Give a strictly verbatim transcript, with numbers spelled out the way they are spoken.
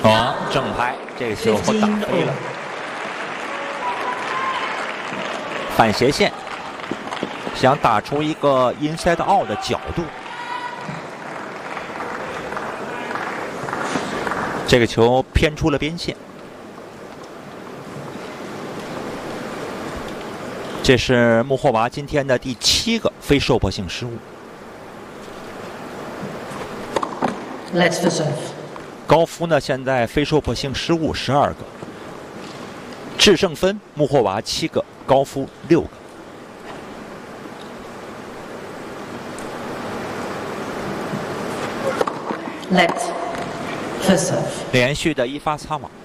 哦，正拍，这个球打飞了，反斜线，想打出一个 inside out 的角度。这个球偏出了边线，这是穆霍娃今天的第七个非受迫性失误。 Let's serve。 高夫呢，现在非受迫性失误十二个，制胜分穆霍娃七个，高夫六个。 Let's serve。 连续的一发擦网。